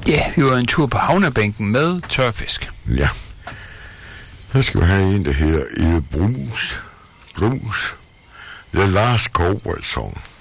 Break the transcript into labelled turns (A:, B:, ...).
A: Ja, vi var en tur på havnebænken med tørfisk.
B: Ja. Så skal vi have en, der hedder Eve Brugs. Det er Lars Kouberg-song.